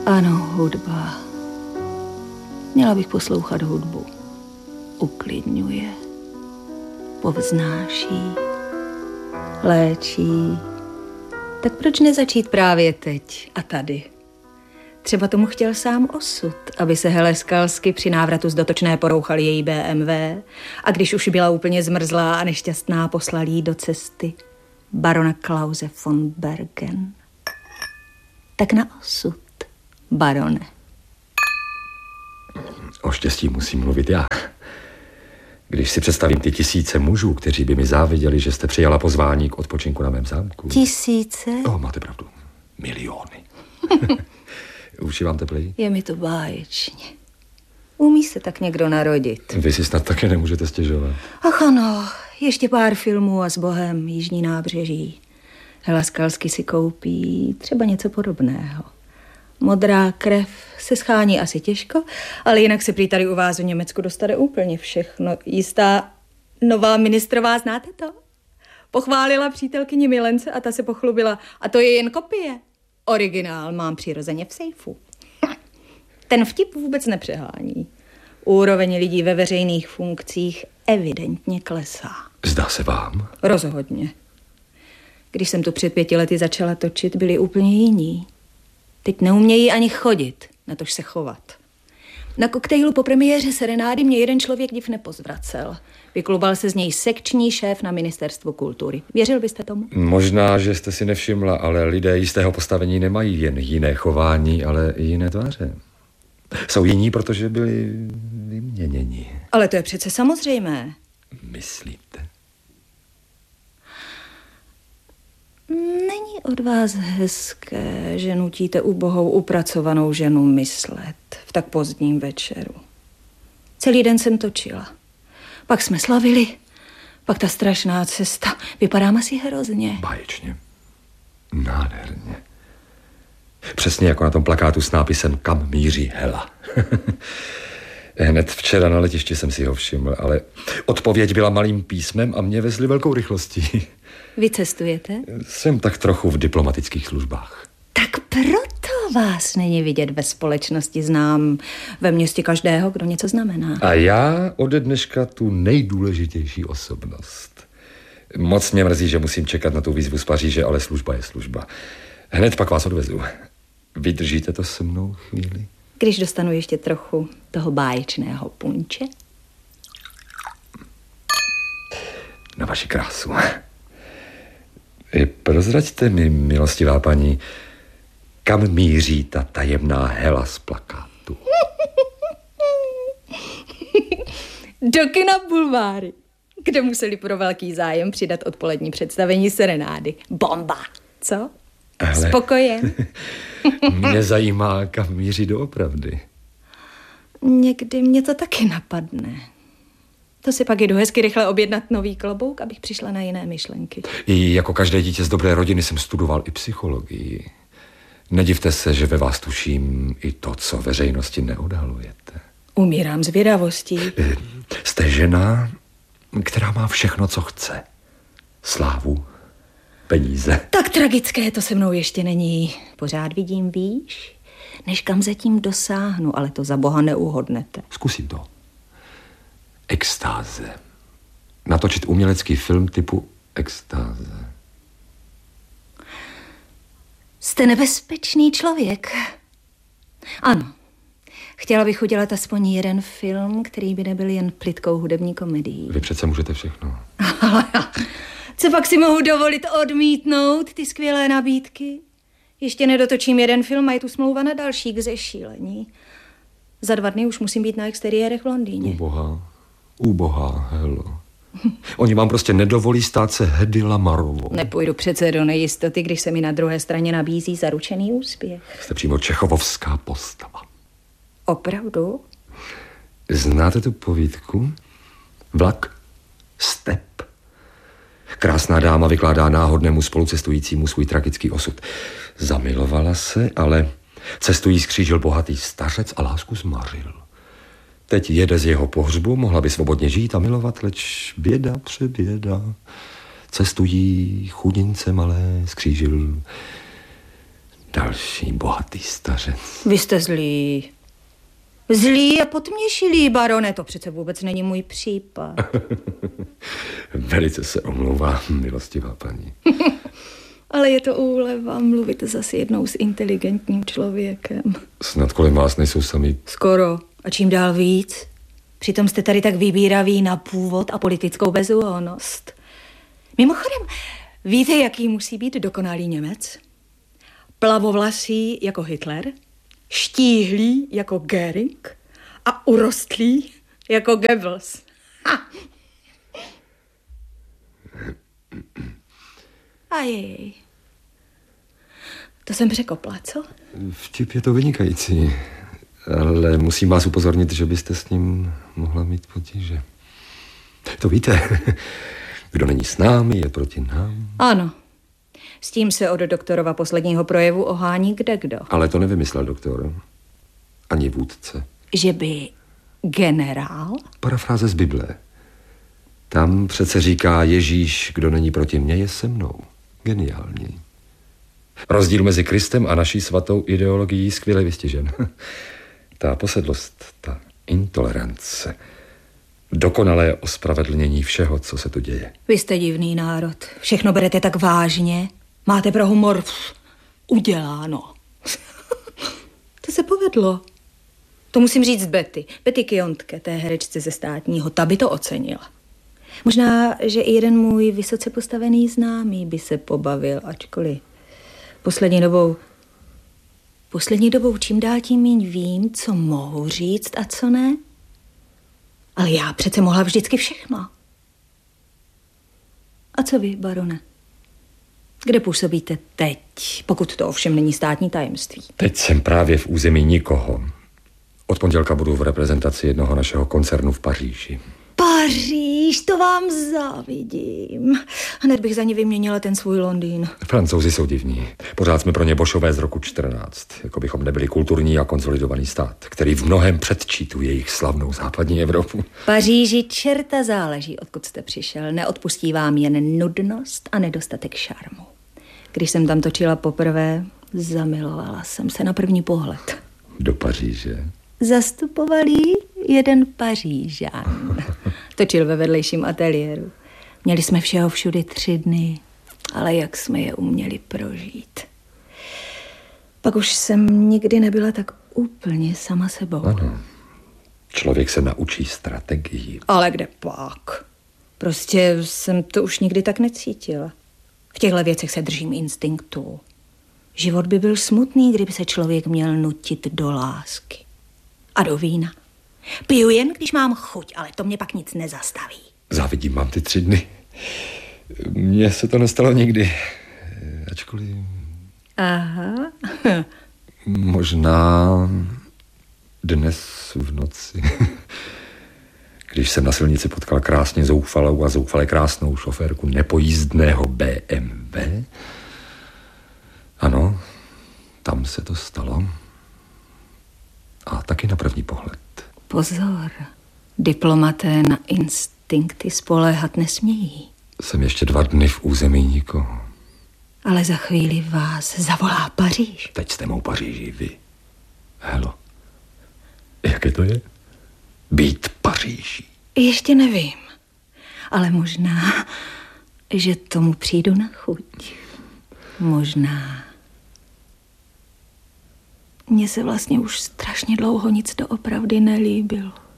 Ano, hudba. Měla bych poslouchat hudbu. Uklidňuje, povznáší, léčí. Tak proč nezačít právě teď a tady? Třeba tomu chtěl sám osud, aby se Hele Skalsky při návratu z Dotočné porouchali její BMW a když už byla úplně zmrzlá a nešťastná, poslal jí do cesty barona Klause von Bergen. Tak na osud, barone. O štěstí musím mluvit já. Když si představím ty tisíce mužů, kteří by mi záviděli, že jste přijala pozvání k odpočinku na mém zámku. Tisíce? Máte pravdu. Miliony. Už je vám teplej? Je mi to báječně. Umí se tak někdo narodit. Vy si snad také nemůžete stěžovat. Ach ano, ještě pár filmů a s Bohem Jižní nábřeží. Hela Skalsky si koupí třeba něco podobného. Modrá krev se schání asi těžko, ale jinak se prý tady u vás v Německu dostane úplně všechno. Jistá nová ministrová, znáte to? Pochválila přítelkyni milence a ta se pochlubila. A to je jen kopie. Originál mám přirozeně v sejfu. Ten vtip vůbec nepřehání. Úroveň lidí ve veřejných funkcích evidentně klesá. Zdá se vám? Rozhodně. Když jsem tu před 5 lety začala točit, byli úplně jiní. Teď neumějí ani chodit, natož se chovat. Na koktejlu po premiéře Serenády mě jeden člověk div nepozvracel. Vyklubal se z něj sekční šéf na Ministerstvu kultury. Věřil byste tomu? Možná, že jste si nevšimla, ale lidé jistého postavení nemají jen jiné chování, ale i jiné tváře. Jsou jiní, protože byli vyměněni. Ale to je přece samozřejmé. Myslíte? Není od vás hezké, že nutíte ubohou upracovanou ženu myslet v tak pozdním večeru. Celý den jsem točila. Pak jsme slavili. Pak ta strašná cesta. Vypadám asi hrozně. Báječně. Nádherně. Přesně jako na tom plakátu s nápisem Kam míří Hela. Hned včera na letišti jsem si ho všiml, ale odpověď byla malým písmem a mě vezli velkou rychlostí. Vy cestujete? Jsem tak trochu v diplomatických službách. Tak proto vás není vidět ve společnosti. Znám ve městě každého, kdo něco znamená. A já ode dneška tu nejdůležitější osobnost. Moc mě mrzí, že musím čekat na tu výzvu z Paříže, ale služba je služba. Hned pak vás odvezu. Vydržíte to se mnou chvíli? Když dostanu ještě trochu toho báječného punče? Na vaši krásu. Prozraďte mi, milostivá paní, kam míří ta tajemná Hela z plakátu? Do kina Bulváry, kde museli pro velký zájem přidat odpolední představení Serenády. Bomba, co? Ale spokojen? mě zajímá, kam míří doopravdy. Někdy mě to taky napadne. To si pak jdu hezky rychle objednat nový klobouk, abych přišla na jiné myšlenky. I jako každé dítě z dobré rodiny jsem studoval i psychologii. Nedivte se, že ve vás tuším i to, co veřejnosti neodhalujete. Umírám zvědavostí. Jste žena, která má všechno, co chce. Slávu, peníze. Tak tragické to se mnou ještě není. Pořád vidím výš, než kam zatím dosáhnu, ale to za boha neuhodnete. Zkusím to. Extáze. Natočit umělecký film typu Extáze. Jste nebezpečný člověk. Ano. Chtěla bych udělat aspoň jeden film, který by nebyl jen plitkou hudební komedií. Vy přece můžete všechno. Ale co pak si mohu dovolit odmítnout ty skvělé nabídky? Ještě nedotočím jeden film a je tu smlouva na další k zešílení. Za 2 dny už musím být na exteriérech v Londýně. Ubohá, Helo. Oni vám prostě nedovolí stát se Hedy Lamarovou. Nepůjdu přece do nejistoty, když se mi na druhé straně nabízí zaručený úspěch. Jste přímo čechovovská postava. Opravdu? Znáte tu povídku? Vlak, step. Krásná dáma vykládá náhodnému spolucestujícímu svůj tragický osud. Zamilovala se, ale cestu jí skřížil bohatý stařec a lásku zmařil. Teď jede z jeho pohřbu, mohla by svobodně žít a milovat, leč běda přeběda. Cestu jí chudince malé skřížil Další bohatý stařec. Vy jste zlý. Zlý a podměšilý, barone, to přece vůbec není můj případ. Velice se omlouvám, milostivá paní. Ale je to úleva mluvit zase jednou s inteligentním člověkem. Snad kolem vás nejsou sami. Skoro. A čím dál víc. Přitom jste tady tak vybíraví na původ a politickou bezúhonnost. Mimochodem, víte, jaký musí být dokonalý Němec? Plavovlasý jako Hitler, štíhlý jako Göring a urostlý jako Goebbels. Ha! Ajej. To jsem překopla, co? Vtip je to vynikající, ale musím vás upozornit, že byste s ním mohla mít potíže. To víte, kdo není s námi, je proti nám. Ano. S tím se od doktorova posledního projevu ohání kdekdo. Ale to nevymyslel doktor. Ani vůdce. Že by generál? Parafráze z Bible. Tam přece říká Ježíš, kdo není proti mně, je se mnou. Geniální. Rozdíl mezi Kristem a naší svatou ideologií skvěle vystižen. Ta posedlost, ta intolerance, dokonalé ospravedlnění všeho, co se tu děje. Vy jste divný národ. Všechno berete tak vážně. Máte pro humor uděláno. To se povedlo. To musím říct Betty Kiontke, té herečce ze Státního. Ta by to ocenila. Možná, že i jeden můj vysoce postavený známý by se pobavil, ačkoliv poslední dobou čím dál tím míň vím, co mohu říct a co ne. Ale já přece mohla vždycky všechno. A co vy, barone? Kde působíte teď, pokud to ovšem není státní tajemství? Teď jsem právě v území nikoho. Od pondělka budu v reprezentaci jednoho našeho koncernu v Paříži. Paříž, to vám závidím. Hned bych za ně vyměnila ten svůj Londýn. Francouzi jsou divní. Pořád jsme pro ně bošové z roku 14. Jako bychom nebyli kulturní a konsolidovaný stát, který v mnohem předčí tu jejich slavnou západní Evropu. Paříži čerta záleží, odkud jste přišel. Neodpustí vám jen nudnost a nedostatek šarmu. Když jsem tam točila poprvé, zamilovala jsem se na první pohled. Do Paříže? Zastupovali jeden Pařížan. Točil ve vedlejším ateliéru. Měli jsme všeho všudy 3 dny, ale jak jsme je uměli prožít. Pak už jsem nikdy nebyla tak úplně sama sebou. Ano. Člověk se naučí strategii. Ale kde pak? Prostě jsem to už nikdy tak necítila. V těchto věcech se držím instinktu. Život by byl smutný, kdyby se člověk měl nutit do lásky. A do vína. Piju jen, když mám chuť, ale to mě pak nic nezastaví. Závidím vám ty 3 dny. Mně se to nestalo nikdy. Ačkoliv... Aha. Možná dnes v noci. Když jsem na silnici potkal krásně zoufalou a zoufale krásnou šoférku nepojízdného BMW. Ano, tam se to stalo. A taky na první pohled. Pozor, diplomaté na instinkty spoléhat nesmějí. Jsem ještě 2 dny v území nikoho. Ale za chvíli vás zavolá Paříž. Teď jste mou Paříži, vy. Helo, jaké to je? Být Paříží. Ještě nevím, ale možná, že tomu přijdu na chuť. Možná. Mně se vlastně už strašně dlouho nic doopravdy nelíbilo.